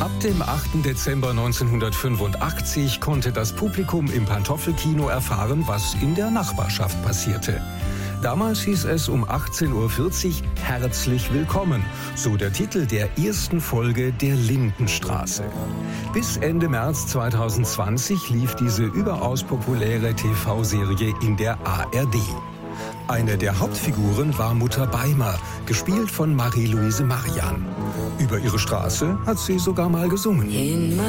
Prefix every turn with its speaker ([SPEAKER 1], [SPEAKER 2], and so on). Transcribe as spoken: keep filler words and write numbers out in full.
[SPEAKER 1] Ab dem achten Dezember neunzehnhundertfünfundachtzig konnte das Publikum im Pantoffelkino erfahren, was in der Nachbarschaft passierte. Damals hieß es um achtzehn Uhr vierzig »Herzlich willkommen«, so der Titel der ersten Folge der Lindenstraße. Bis Ende März zweitausendzwanzig lief diese überaus populäre T V-Serie in der A R D. Eine der Hauptfiguren war Mutter Beimer, gespielt von Marie-Louise Marian. Über ihre Straße hat sie sogar mal gesungen.